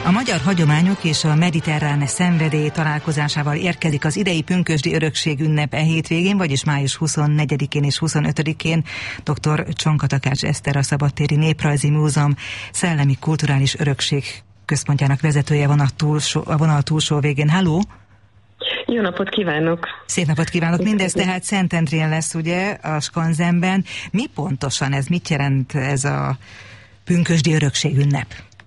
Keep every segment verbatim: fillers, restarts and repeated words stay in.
A magyar hagyományok és a mediterrán szenvedély találkozásával érkezik az idei pünkösdi örökség ünnep e hétvégén, vagyis május huszonnegyedikén és huszonötödikén. dr. Csonka Takács Eszter, a Szabadtéri Néprajzi Múzeum Szellemi Kulturális Örökség Központjának vezetője van a, túlsó, a vonal túlsó végén. Halló! Jó napot kívánok! Szép napot kívánok! Mindez tehát Szentendrén lesz, ugye, a Skanzenben. Mi pontosan ez? Mit jelent ez a pünkösdi örökség ünnep?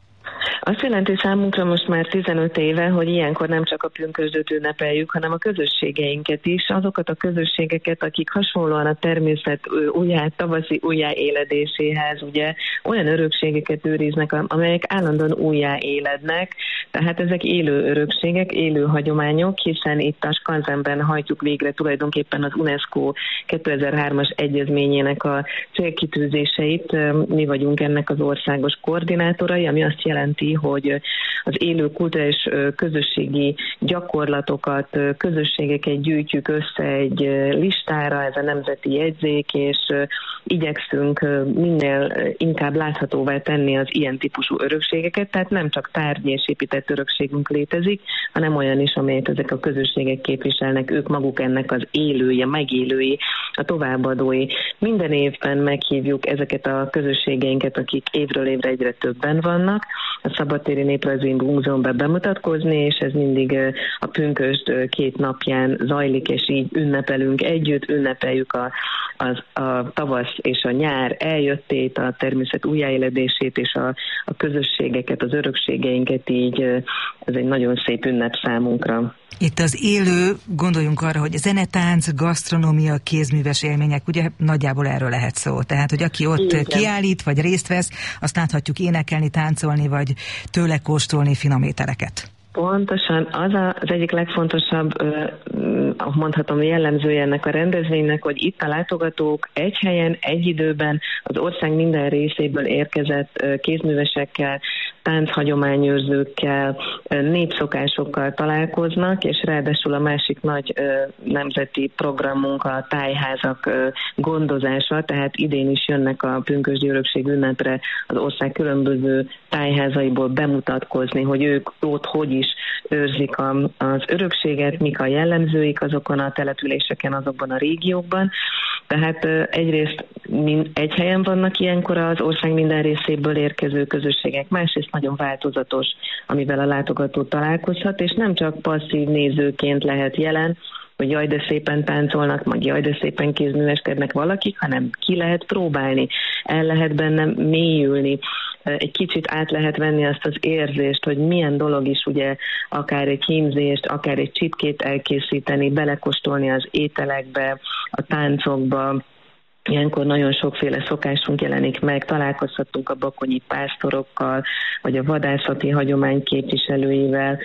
Azt jelenti számunkra most már tizenöt éve, hogy ilyenkor nem csak a pünkösdöt ünnepeljük, hanem a közösségeinket is, azokat a közösségeket, akik hasonlóan a természet újjá, tavaszi újjáéledéséhez ugye olyan örökségeket őriznek, amelyek állandóan újjáélednek, tehát ezek élő örökségek, élő hagyományok, hiszen itt a Skanzenben hajtjuk végre tulajdonképpen az UNESCO kétezer-hármas egyezményének a célkitűzéseit. Mi vagyunk ennek az országos koordinátorai, ami azt jelenti, hogy az élő kulturális közösségi gyakorlatokat, közösségeket gyűjtjük össze egy listára, ez a nemzeti jegyzék, és igyekszünk minél inkább láthatóvá tenni az ilyen típusú örökségeket, tehát nem csak tárgyi és épített örökségünk létezik, hanem olyan is, amelyet ezek a közösségek képviselnek, ők maguk ennek az élője, megélői, a továbbadói. Minden évben meghívjuk ezeket a közösségeinket, akik évről évre egyre többen vannak, a Szabadtéri Néprajzi Múzeumban bemutatkozni, és ez mindig a pünkösd két napján zajlik, és így ünnepelünk együtt, ünnepeljük a, a, a tavasz és a nyár eljöttét, a természet újjáéledését, és a, a közösségeket, az örökségeinket, így ez egy nagyon szép ünnep számunkra. Itt az élő, gondoljunk arra, hogy zenetánc, gasztronómia, kézműves élmények, ugye nagyjából erről lehet szó. Tehát, hogy aki ott igen. kiállít, vagy részt vesz, azt láthatjuk énekelni, táncolni, vagy tőle kóstolni finom ételeket. Pontosan, az a, az egyik legfontosabb, mondhatom, jellemzője ennek a rendezvénynek, hogy itt a látogatók egy helyen, egy időben az ország minden részéből érkezett kézművesekkel, tánchagyományőrzőkkel, népszokásokkal találkoznak, és ráadásul a másik nagy nemzeti programunk a tájházak gondozása, tehát idén is jönnek a pünkösdi örökség ünnepre az ország különböző tájházaiból bemutatkozni, hogy ők ott hogy is őrzik a, az örökséget, mik a jellemzőik azokon a településeken, azokban a régiókban. Tehát egyrészt egy helyen vannak ilyenkor az ország minden részéből érkező közösségek, másrészt nagyon változatos, amivel a látogató találkozhat, és nem csak passzív nézőként lehet jelen, hogy jaj, de szépen táncolnak, meg jaj, de szépen kézműveskednek valakik, hanem ki lehet próbálni, el lehet benne mélyülni, egy kicsit át lehet venni azt az érzést, hogy milyen dolog is ugye akár egy hímzést, akár egy csipkét elkészíteni, belekóstolni az ételekbe, a táncokba. Ilyenkor nagyon sokféle szokásunk jelenik meg, találkozhattunk a bakonyi pásztorokkal, vagy a vadászati hagyomány képviselőivel,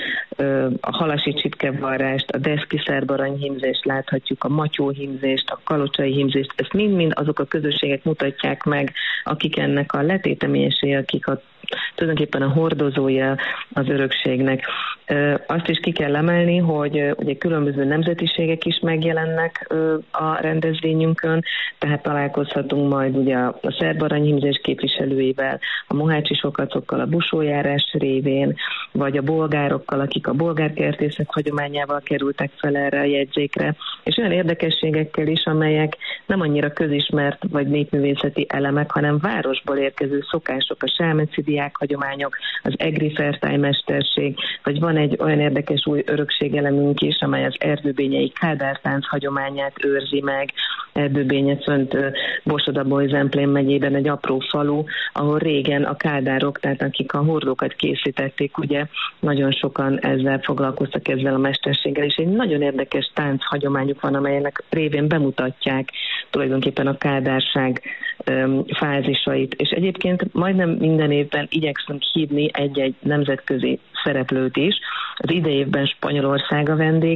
a halasi csipkevarrást, a deszki szerbaranyhímzést láthatjuk, a matyóhímzést, a kalocsai hímzést, ezt mind-mind azok a közösségek mutatják meg, akik ennek a letéteményesei, akik a tulajdonképpen a hordozója az örökségnek. Azt is ki kell emelni, hogy ugye különböző nemzetiségek is megjelennek a rendezvényünkön, tehát találkozhatunk majd ugye a szerbaranyhímzés képviselőivel, a mohácsi sokacokkal, a busójárás révén, vagy a bolgárokkal, akik a bolgárkertészet hagyományával kerültek fel erre a jegyzékre, és olyan érdekességekkel is, amelyek nem annyira közismert vagy népművészeti elemek, hanem városból érkező szokások, a selmeci diákhagyományok, az egri fertájmesterség, vagy van egy olyan érdekes új örökségelemünk is, amely az erdőbényei kádártánc hagyományát őrzi meg. Erdőbénye fönt Borsod-Abaúj-Zemplén megyében egy apró falu, ahol régen a kádárok, tehát akik a hordókat készítették, ugye nagyon sokan ezzel foglalkoztak, ezzel a mesterséggel, és egy nagyon érdekes tánc hagyományuk van, amelynek révén bemutatják tulajdonképpen a kádárság um, fázisait. És egyébként majdnem minden évben igyekszünk hívni egy-egy nemzetközi szereplőt is. Az idei évben Spanyolország a vendég,